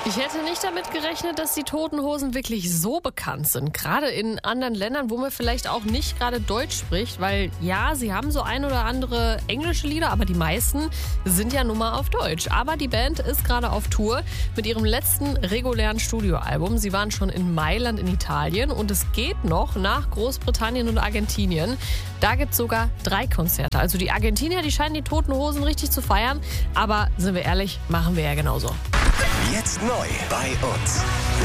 Ich hätte nicht damit gerechnet, dass die Toten Hosen wirklich so bekannt sind. Gerade in anderen Ländern, wo man vielleicht auch nicht gerade Deutsch spricht. Weil ja, sie haben so ein oder andere englische Lieder, aber die meisten sind ja nun mal auf Deutsch. Aber die Band ist gerade auf Tour mit ihrem letzten regulären Studioalbum. Sie waren schon in Mailand in Italien und es geht noch nach Großbritannien und Argentinien. Da gibt es sogar 3 Konzerte. Also die Argentinier, die scheinen die Toten Hosen richtig zu feiern. Aber sind wir ehrlich, machen wir ja genauso. Jetzt neu bei uns.